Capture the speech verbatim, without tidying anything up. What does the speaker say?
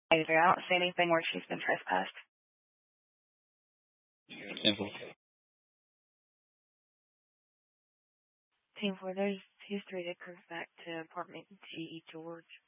I don't see anything where she's been trespassed. Simple. Team four, there's history that goes back to apartment G E George.